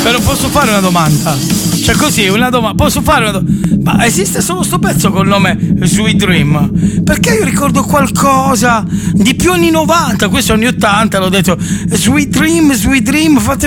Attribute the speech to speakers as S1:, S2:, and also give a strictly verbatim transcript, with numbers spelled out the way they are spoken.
S1: Però posso fare una domanda? Cioè così, una domanda, posso fare una domanda? Ma esiste solo sto pezzo col nome Sweet Dream? Perché io ricordo qualcosa di più anni novanta, questo anni ottanta, l'ho detto Sweet Dream, Sweet Dream, fate